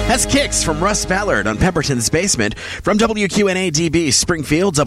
That's Kicks from Russ Ballard on Pemberton's Basement from WQNA-DB Springfield,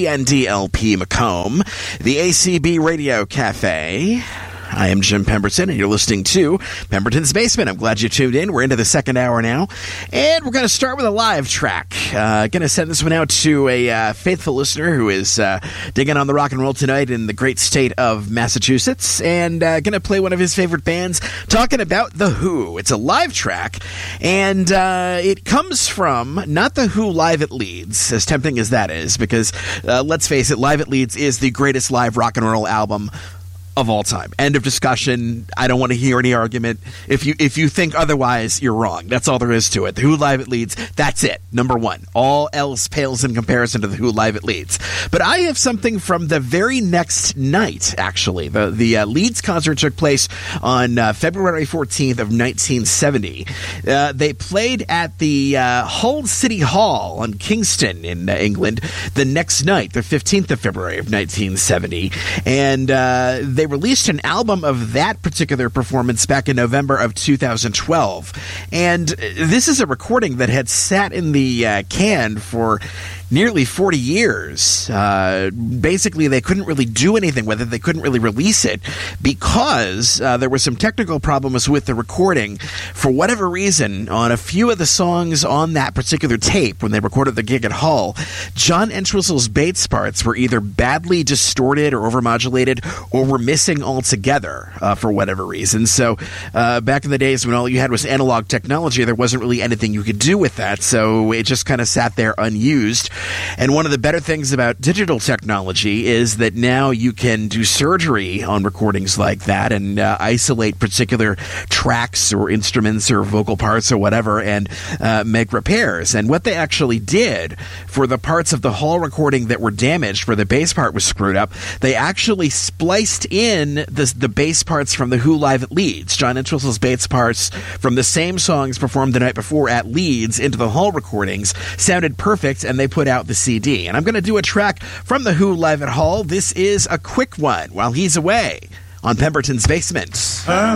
WTND-LP Macomb, the ACB Radio Cafe. I am Jim Pemberton, and you're listening to Pemberton's Basement. I'm glad you tuned in. We're into the second hour now, and we're going to start with a live track. Going to send this one out to a faithful listener who is digging on the rock and roll tonight in the great state of Massachusetts, and going to play one of his favorite bands, talking about The Who. It's a live track, and it comes from not The Who live at Leeds, as tempting as that is, because let's face it, Live at Leeds is the greatest live rock and roll album of all time. End of discussion. I don't want to hear any argument. If you think otherwise, you're wrong. That's all there is to it. The Who Live at Leeds, that's it. Number one. All else pales in comparison to The Who Live at Leeds. But I have something from the very next night, actually. The Leeds concert took place on February 14th of 1970. They played at the Hull City Hall on Kingston in England the next night, the 15th of February of 1970. And they released an album of that particular performance back in November of 2012. And this is a recording that had sat in the can for nearly 40 years. Basically, they couldn't really do anything with it. They couldn't really release it because there were some technical problems with the recording. For whatever reason, on a few of the songs on that particular tape, when they recorded the gig at Hull, John Entwistle's bass parts were either badly distorted or overmodulated or were missing altogether for whatever reason. So back in the days when all you had was analog technology, there wasn't really anything you could do with that. So it just kind of sat there unused. And one of the better things about digital technology is that now you can do surgery on recordings like that and isolate particular tracks or instruments or vocal parts or whatever and make repairs. And what they actually did for the parts of the Hall recording that were damaged, where the bass part was screwed up, they actually spliced in the bass parts from the Who Live at Leeds, John Entwistle's bass parts from the same songs performed the night before at Leeds into the Hall recordings, sounded perfect, and they put out the CD. And I'm going to do a track from the Who Live at Hull. This is a quick one while he's away on Pemberton's Basement.